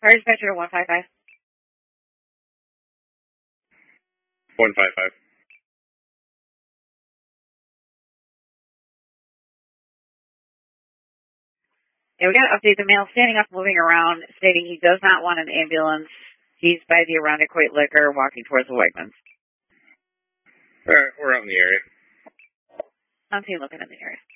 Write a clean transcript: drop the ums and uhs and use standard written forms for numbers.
Fire dispatcher to 155. 155. Yeah, we got to update the male standing up, moving around, stating he does not want an ambulance. He's by the Irondequoit Liquor, walking towards the Wegmans. All right, we're out in the area. I'm seeing looking in the area.